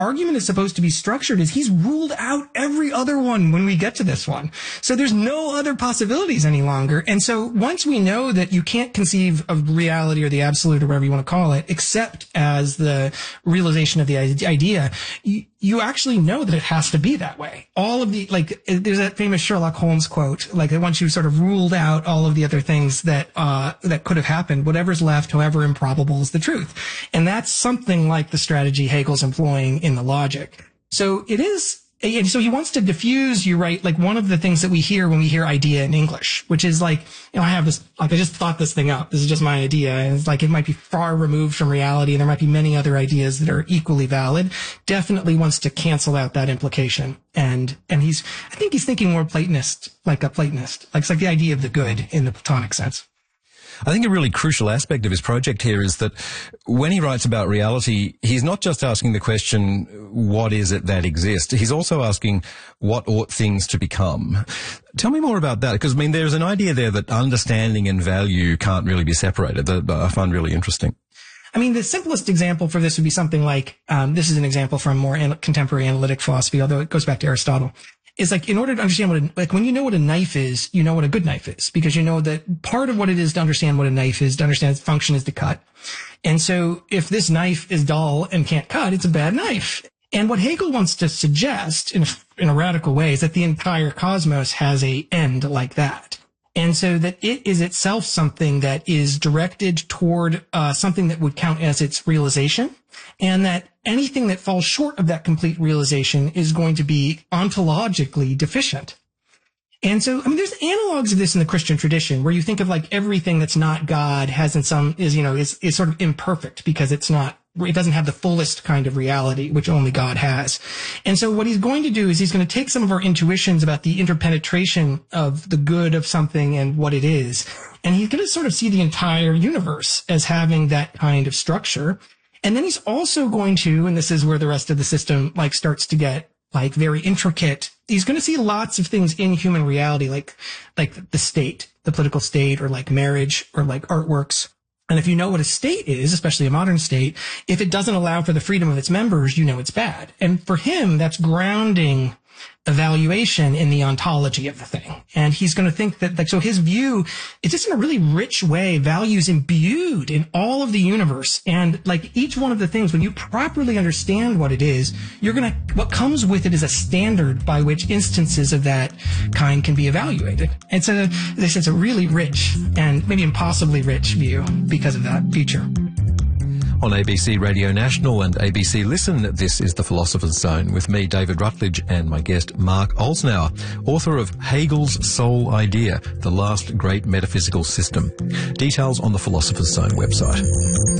argument is supposed to be structured is he's ruled out every other one when we get to this one. So there's no other possibilities any longer. And so once we know that you can't conceive of reality or the absolute or whatever you want to call it, except as the realization of the idea, you actually know that it has to be that way. All of the, like, there's that famous Sherlock Holmes quote, like, once you've sort of ruled out all of the other things that could have happened, whatever's left, however improbable, is the truth. And that's something like the strategy Hegel's employing in the Logic. So it is, and so he wants to diffuse, you right, like one of the things that we hear when we hear idea in English, which is like, I have this, like, I just thought this thing up. This is just my idea. And it's like, it might be far removed from reality, and there might be many other ideas that are equally valid. Definitely wants to cancel out that implication. And I think he's thinking more Platonist, like a Platonist. Like, it's like the idea of the good in the Platonic sense. I think a really crucial aspect of his project here is that when he writes about reality, he's not just asking the question, what is it that exists? He's also asking, what ought things to become? Tell me more about that, because, I mean, there's an idea there that understanding and value can't really be separated that I find really interesting. I mean, the simplest example for this would be something like, this is an example from more contemporary analytic philosophy, although it goes back to Aristotle. Is like, in order to understand when you know what a knife is, you know what a good knife is, because you know that part of what it is to understand what a knife is, to understand its function, is to cut. And so if this knife is dull and can't cut, it's a bad knife. And what Hegel wants to suggest in a radical way is that the entire cosmos has a end like that. And so that it is itself something that is directed toward something that would count as its realization, and that anything that falls short of that complete realization is going to be ontologically deficient. And so, I mean, there's analogs of this in the Christian tradition, where you think of like everything that's not God is sort of imperfect because it doesn't have the fullest kind of reality, which only God has. And so what he's going to do is he's going to take some of our intuitions about the interpenetration of the good of something and what it is, and he's going to sort of see the entire universe as having that kind of structure. And then he's also going to, and this is where the rest of the system like starts to get like very intricate, he's going to see lots of things in human reality, like the state, the political state, or like marriage, or like artworks. And if you know what a state is, especially a modern state, if it doesn't allow for the freedom of its members, you know it's bad. And for him, that's grounding evaluation in the ontology of the thing. And he's going to think that, like, so his view is just in a really rich way, values imbued in all of the universe. And like each one of the things, when you properly understand what it is, what comes with it is a standard by which instances of that kind can be evaluated. It's a really rich and maybe impossibly rich view because of that feature. On ABC Radio National and ABC Listen, this is The Philosopher's Zone with me, David Rutledge, and my guest, Mark Olsnauer, author of Hegel's Sole Idea, The Last Great Metaphysical System. Details on the Philosopher's Zone website.